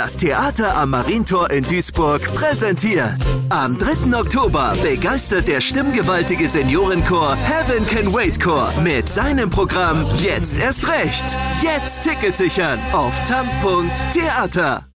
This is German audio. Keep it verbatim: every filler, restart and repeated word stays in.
das Theater am Marientor in Duisburg präsentiert. Am dritten Oktober begeistert der stimmgewaltige Seniorenchor Heaven Can Wait Chor mit seinem Programm Jetzt erst recht. Jetzt Ticket sichern auf tam punkt theater.